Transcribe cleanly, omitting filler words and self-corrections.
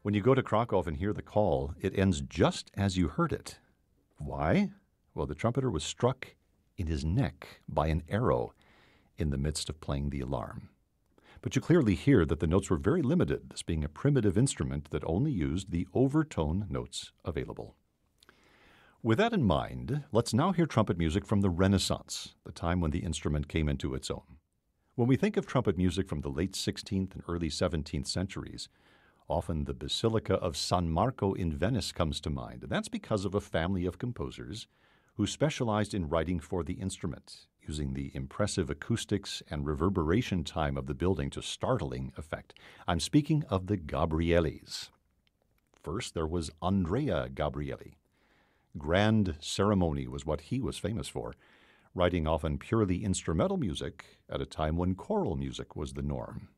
When you go to Krakow and hear the call, it ends just as you heard it. Why? Well, the trumpeter was struck in his neck by an arrow in the midst of playing the alarm. But you clearly hear that the notes were very limited, this being a primitive instrument that only used the overtone notes available. With that in mind, let's now hear trumpet music from the Renaissance, the time when the instrument came into its own. When we think of trumpet music from the late 16th and early 17th centuries, often the Basilica of San Marco in Venice comes to mind, and that's because of a family of composers who specialized in writing for the instrument, using the impressive acoustics and reverberation time of the building to startling effect. I'm speaking of the Gabrielis. First, there was Andrea Gabrieli. Grand ceremony was what he was famous for, writing often purely instrumental music at a time when choral music was the norm.